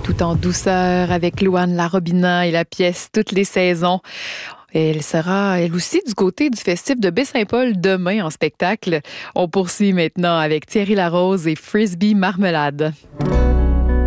tout en douceur avec Louane Larobina et la pièce Toutes les saisons. Et elle sera, elle aussi, du côté du Festif de Baie-Saint-Paul demain en spectacle. On poursuit maintenant avec Thierry Larose et Frisbee Marmelade.